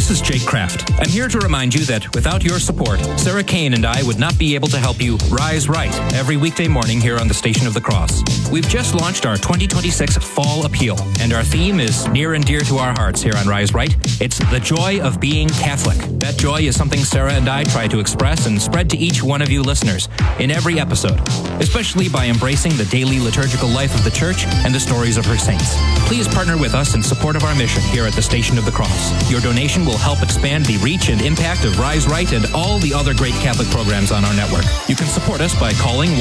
This is Jake Kraft. I'm here to remind you that without your support, Sarah Kane and I would not be able to help you rise right every weekday morning here on the Station of the Cross. We've just launched our 2026 Fall Appeal, and our theme is near and dear to our hearts here on Rise Right. It's the joy of being Catholic. That joy is something Sarah and I try to express and spread to each one of you listeners in every episode, especially by embracing the daily liturgical life of the Church and the stories of her saints. Please partner with us in support of our mission here at the Station of the Cross. Your donation will help expand the reach and impact of Rise Right and all the other great Catholic programs on our network. You can support us by calling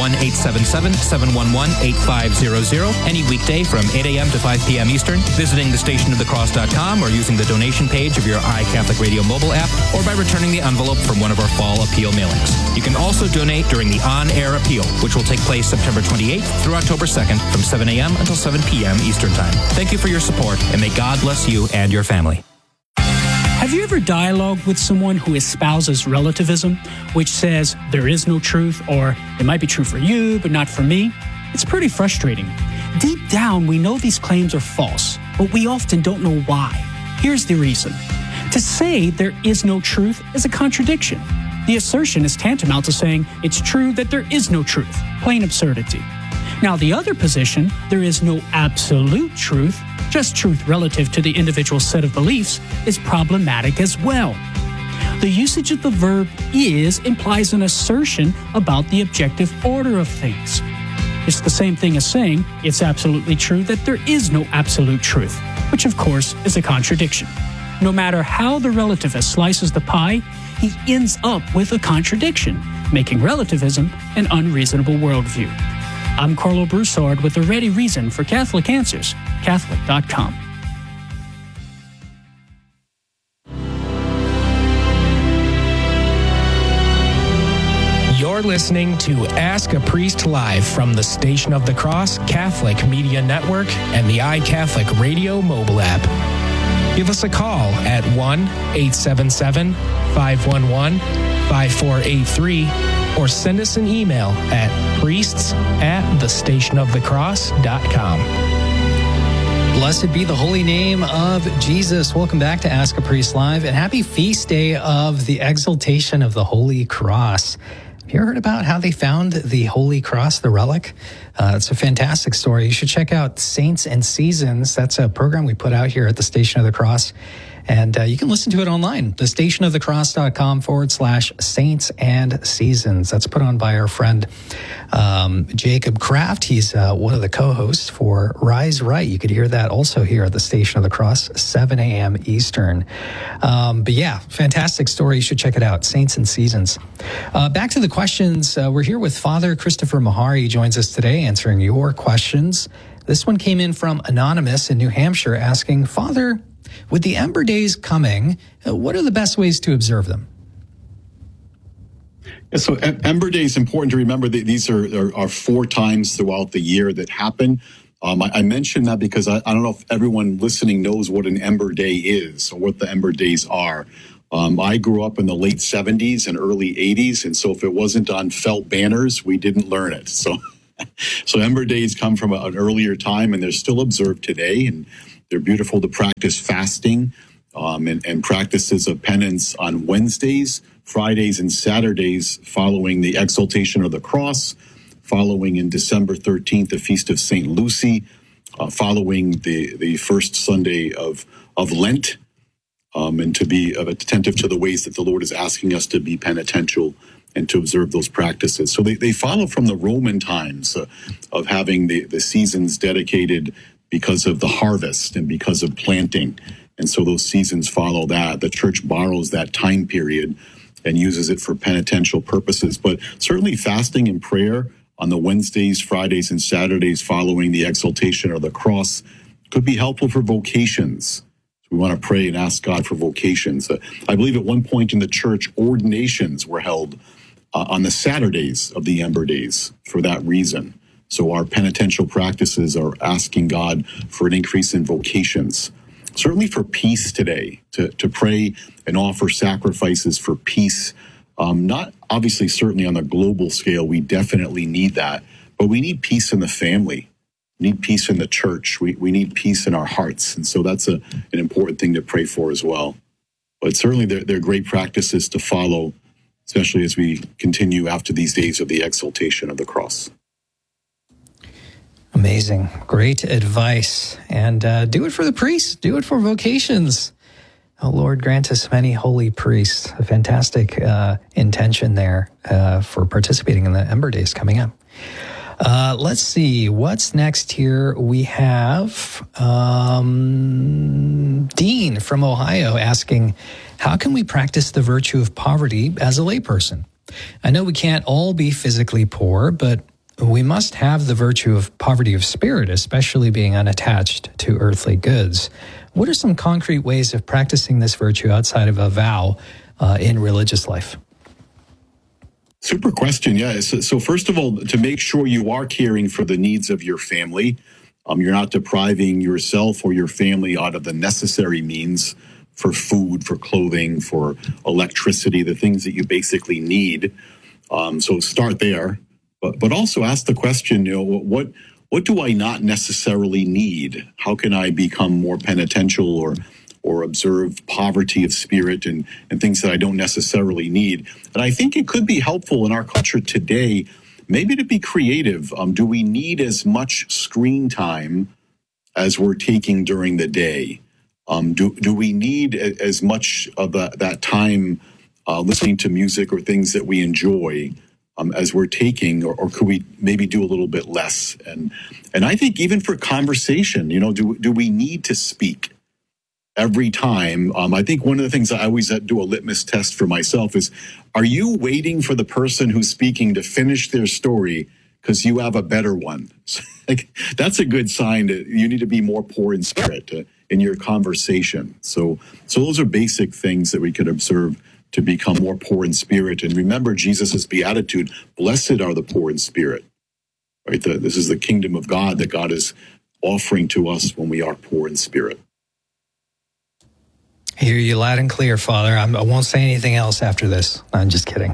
1-877-711-8500 any weekday from 8 a.m. to 5 p.m. Eastern, visiting thestationofthecross.com or using the donation page of your iCatholic Radio mobile app, or by returning the envelope from one of our Fall Appeal mailings. You can also donate during the on-air appeal, which will take place September 28th through October 2nd from 7 a.m. until 7 p.m. Eastern Time. Thank you for your support, and may God bless you and your family. Have you ever dialogued with someone who espouses relativism, which says there is no truth, or it might be true for you, but not for me? It's pretty frustrating. Deep down, we know these claims are false, but we often don't know why. Here's the reason. To say there is no truth is a contradiction. The assertion is tantamount to saying it's true that there is no truth. Plain absurdity. Now, the other position, there is no absolute truth, just truth relative to the individual set of beliefs, is problematic as well. The usage of the verb is implies an assertion about the objective order of things. It's the same thing as saying it's absolutely true that there is no absolute truth, which of course is a contradiction. No matter how the relativist slices the pie, he ends up with a contradiction, making relativism an unreasonable worldview. I'm Carlo Broussard with a ready reason for Catholic Answers, Catholic.com. You're listening to Ask a Priest Live from the Station of the Cross Catholic Media Network and the iCatholic Radio mobile app. Give us a call at 1-877-511-5483 or send us an email at priests@thestationofthecross.com. Blessed be the holy name of Jesus. Welcome back to Ask a Priest Live, and happy feast day of the exaltation of the Holy Cross. Have you heard about how they found the Holy Cross, the relic? It's a fantastic story. You should check out Saints and Seasons. That's a program we put out here at the Station of the Cross. And you can listen to it online, thestationofthecross.com/saints and seasons. That's put on by our friend Jacob Kraft. He's one of the co-hosts for Rise Right. You could hear that also here at the Station of the Cross, 7 a.m. Eastern. But yeah, fantastic story. You should check it out, Saints and Seasons. Back to the questions. We're here with Father Christopher Mahari. He joins us today answering your questions. This one came in from Anonymous in New Hampshire asking, Father, with the Ember Days coming, what are the best ways to observe them? Yeah, so Ember Days, important to remember that these are 4 times throughout the year that happen. I mentioned that because I don't know if everyone listening knows what an Ember Day is or what the Ember Days are. I grew up in the late 70s and early 80s, and so if it wasn't on felt banners, we didn't learn it. So Ember Days come from an earlier time, and they're still observed today, and they're beautiful to practice fasting and practices of penance on Wednesdays, Fridays, and Saturdays following the exaltation of the cross, following in December 13th, the Feast of St. Lucy, following the first Sunday of Lent, and to be attentive to the ways that the Lord is asking us to be penitential and to observe those practices. So they follow from the Roman times of having the seasons dedicated because of the harvest and because of planting. And so those seasons follow that. The Church borrows that time period and uses it for penitential purposes. But certainly fasting and prayer on the Wednesdays, Fridays, and Saturdays following the exaltation of the cross could be helpful for vocations. So we want to pray and ask God for vocations. I believe at one point in the Church, ordinations were held on the Saturdays of the Ember Days for that reason. So our penitential practices are asking God for an increase in vocations. Certainly for peace today, to pray and offer sacrifices for peace. Not obviously, certainly on the global scale, we definitely need that. But we need peace in the family. We need peace in the church. We need peace in our hearts. And so that's an important thing to pray for as well. But certainly they're great practices to follow, especially as we continue after these days of the exaltation of the cross. Amazing. Great advice. And do it for the priests. Do it for vocations. Oh, Lord, grant us many holy priests. A fantastic intention there for participating in the Ember Days coming up. Let's see. What's next here? We have Dean from Ohio asking, how can we practice the virtue of poverty as a layperson? I know we can't all be physically poor, but we must have the virtue of poverty of spirit, especially being unattached to earthly goods. What are some concrete ways of practicing this virtue outside of a vow in religious life? Super question. Yeah. So first of all, to make sure you are caring for the needs of your family, you're not depriving yourself or your family out of the necessary means for food, for clothing, for electricity, the things that you basically need. So start there, but also ask the question, what do I not necessarily need? How can I become more penitential or observe poverty of spirit and things that I don't necessarily need? And I think it could be helpful in our culture today, maybe to be creative. Do we need as much screen time as we're taking during the day? Do we need as much of that time listening to music or things that we enjoy as we're taking, or could we maybe do a little bit less? And I think even for conversation, do we need to speak every time? I think one of the things I always do a litmus test for myself is, are you waiting for the person who's speaking to finish their story because you have a better one? That's a good sign that you need to be more poor in spirit in your conversation. So those are basic things that we could observe to become more poor in spirit. And remember Jesus' beatitude, blessed are the poor in spirit. Right? This is the kingdom of God that God is offering to us when we are poor in spirit. Hear you loud and clear, Father. I won't say anything else after this. I'm just kidding.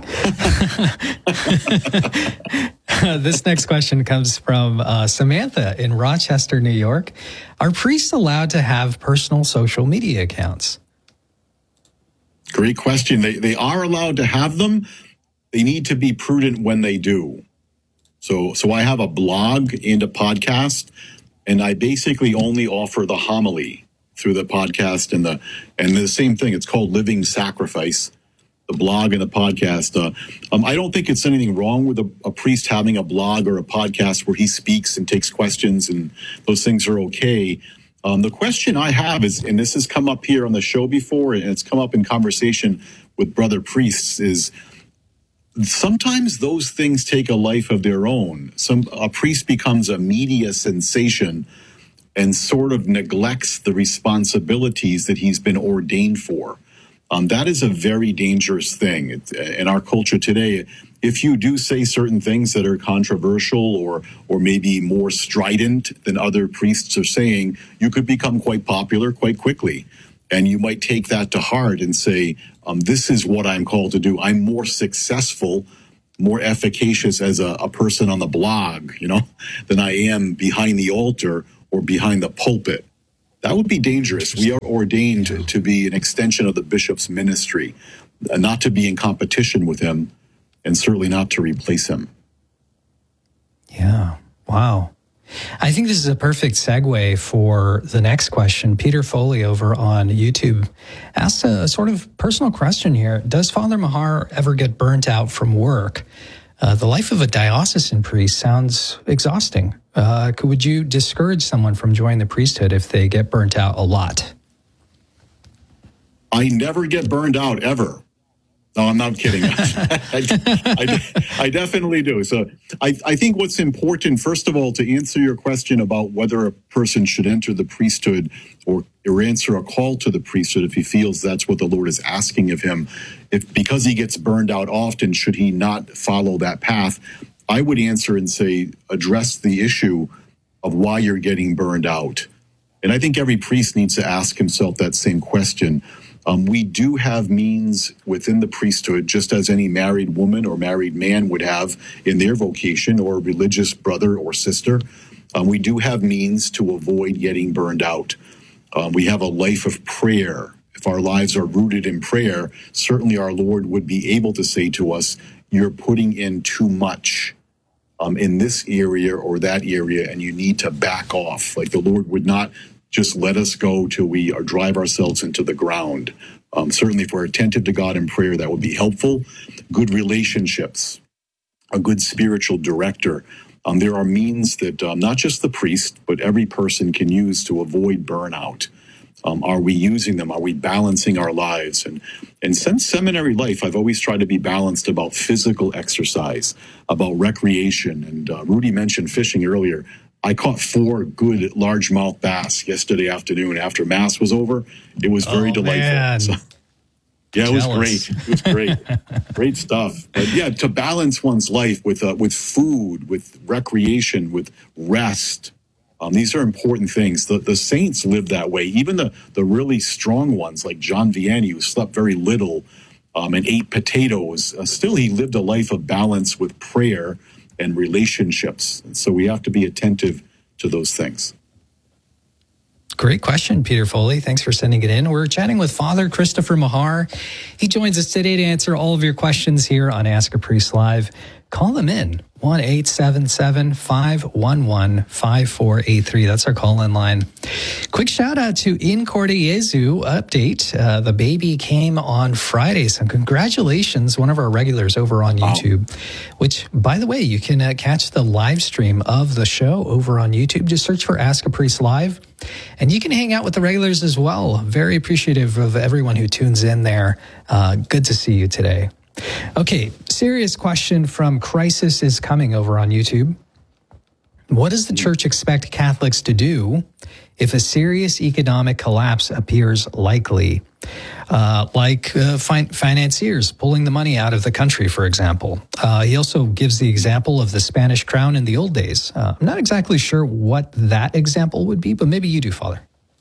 This next question comes from Samantha in Rochester, New York. Are priests allowed to have personal social media accounts? Great question. They are allowed to have them. They need to be prudent when they do. So I have a blog and a podcast, and I basically only offer the homily through the podcast and the same thing. It's called Living Sacrifice, the blog and the podcast. I don't think it's anything wrong with a priest having a blog or a podcast where he speaks and takes questions, and those things are okay. The question I have is, and this has come up here on the show before, and it's come up in conversation with brother priests, is sometimes those things take a life of their own. A priest becomes a media sensation and sort of neglects the responsibilities that he's been ordained for. That is a very dangerous thing in our culture today. If you do say certain things that are controversial or maybe more strident than other priests are saying, you could become quite popular quite quickly. And you might take that to heart and say, this is what I'm called to do. I'm more successful, more efficacious as a person on the blog, than I am behind the altar or behind the pulpit. That would be dangerous. We are ordained to be an extension of the bishop's ministry, not to be in competition with him, and certainly not to replace him. Yeah. Wow. I think this is a perfect segue for the next question. Peter Foley over on YouTube asked a sort of personal question here. Does Father Mahar ever get burnt out from work? The life of a diocesan priest sounds exhausting. Would you discourage someone from joining the priesthood if they get burnt out a lot? I never get burned out, ever. No, I'm not kidding. I definitely do. So I think what's important, first of all, to answer your question about whether a person should enter the priesthood or answer a call to the priesthood if he feels that's what the Lord is asking of him, because he gets burned out often, should he not follow that path? I would answer and say, address the issue of why you're getting burned out. And I think every priest needs to ask himself that same question. We do have means within the priesthood, just as any married woman or married man would have in their vocation, or a religious brother or sister. We do have means to avoid getting burned out. We have a life of prayer if our lives are rooted in prayer, certainly our Lord would be able to say to us, you're putting in too much in this area or that area, and you need to back off. Like the Lord would not just let us go till we drive ourselves into the ground. Certainly if we're attentive to God in prayer, that would be helpful. Good relationships, a good spiritual director. There are means that not just the priest, but every person can use to avoid burnout. Are we using them? Are we balancing our lives? And since seminary life, I've always tried to be balanced about physical exercise, about recreation. And Rudy mentioned fishing earlier. I caught 4 good largemouth bass yesterday afternoon after Mass was over. It was very delightful. So, yeah, it was great. It was great. Great stuff. But yeah, to balance one's life with food, with recreation, with rest. These are important things. The saints lived that way. Even the really strong ones, like John Vianney, who slept very little and ate potatoes, still he lived a life of balance with prayer and relationships. And so we have to be attentive to those things. Great question, Peter Foley. Thanks for sending it in. We're chatting with Father Christopher Mahar. He joins us today to answer all of your questions here on Ask a Priest Live. Call them in, 1-877-511-5483. That's our call-in line. Quick shout-out to In Cordeyezu update. The baby came on Friday, so congratulations, one of our regulars over on YouTube, which, by the way, you can catch the live stream of the show over on YouTube. Just search for Ask a Priest Live, and you can hang out with the regulars as well. Very appreciative of everyone who tunes in there. Good to see you today. Okay, serious question from Crisis is Coming over on YouTube. What does the church expect Catholics to do if a serious economic collapse appears likely? Financiers pulling the money out of the country, for example. He also gives the example of the Spanish crown in the old days. I'm not exactly sure what that example would be, but maybe you do, Father.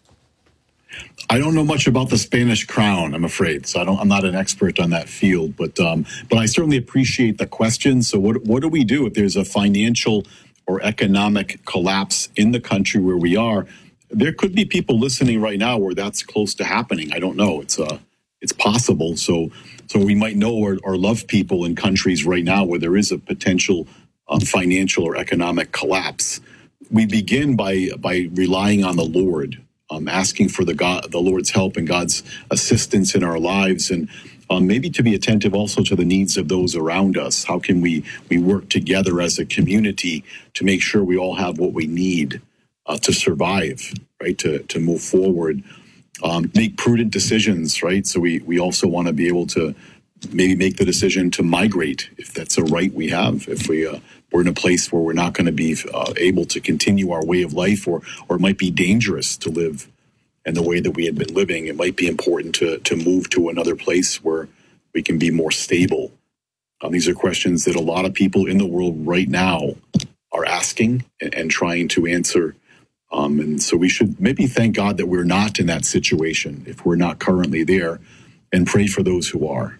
I don't know much about the Spanish crown, I'm afraid. So I'm not an expert on that field, but I certainly appreciate the question. So what do we do if there's a financial or economic collapse in the country where we are? There could be people listening right now where that's close to happening. I don't know. It's possible. So we might know or love people in countries right now where there is a potential financial or economic collapse. We begin by relying on the Lord. Asking for the Lord's help and God's assistance in our lives, and maybe to be attentive also to the needs of those around us. How can we work together as a community to make sure we all have what we need to survive, right? To move forward, make prudent decisions, right? So we also want to be able to maybe make the decision to migrate if that's a right we have. If we're in a place where we're not going to be able to continue our way of life, or it might be dangerous to live in the way that we had been living, it might be important to move to another place where we can be more stable. These are questions that a lot of people in the world right now are asking and trying to answer. And so we should maybe thank God that we're not in that situation if we're not currently there, and pray for those who are.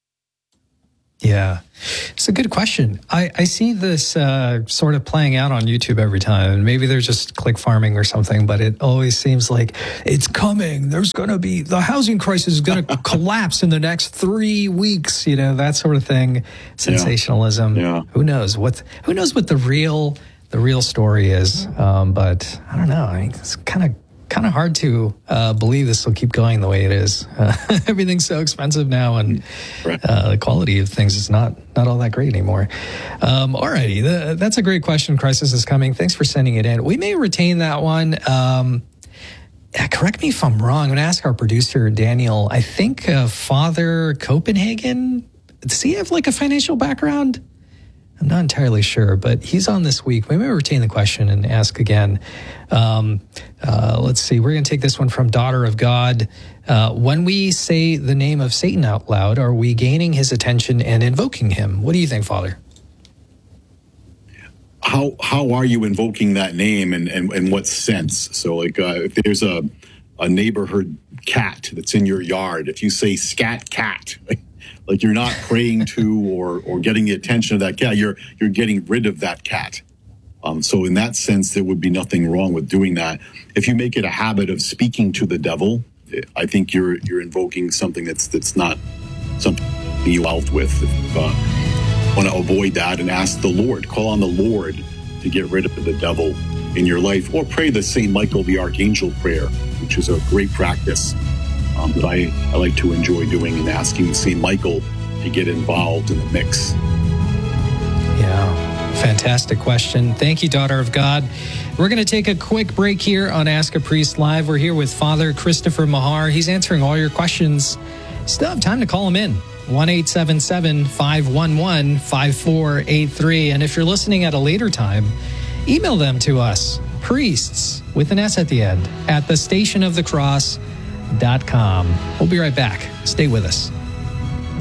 Yeah, it's a good question. I see this sort of playing out on YouTube every time, and maybe they're just click farming or something, but it always seems like it's coming. There's going to be, the housing crisis is going to collapse in the next 3 weeks, that sort of thing. Sensationalism. Yeah. Who knows what the real story is? But I don't know. I mean, it's kind of hard to believe this will keep going the way it is. Everything's so expensive now, and the quality of things is not all that great anymore. Alrighty, that's a great question. Crisis is Coming. Thanks for sending it in. We may retain that one. Correct me if I'm wrong. I'm going to ask our producer, Daniel. I think Father Copenhagen, does he have like a financial background? I'm not entirely sure, but he's on this week. We may retain the question and ask again. Let's see. We're going to take this one from Daughter of God. When we say the name of Satan out loud, are we gaining his attention and invoking him? What do you think, Father? How are you invoking that name, and in what sense? So, like, if there's a neighborhood cat that's in your yard, if you say "scat cat," like you're not praying to or getting the attention of that cat, you're getting rid of that cat. So in that sense, there would be nothing wrong with doing that. If you make it a habit of speaking to the devil, I think you're invoking something that's not something you out with. Want to avoid that and ask the Lord, call on the Lord to get rid of the devil in your life, or pray the St. Michael the Archangel prayer, which is a great practice that I like to enjoy doing, and asking St. Michael to get involved in the mix. Yeah, fantastic question. Thank you, Daughter of God. We're going to take a quick break here on Ask a Priest Live. We're here with Father Christopher Mahar. He's answering all your questions. Still have time to call him in. 1-877-511-5483. And if you're listening at a later time, email them to us, priests, with an S at the end, at thestationofthecross.com. We'll be right back. Stay with us.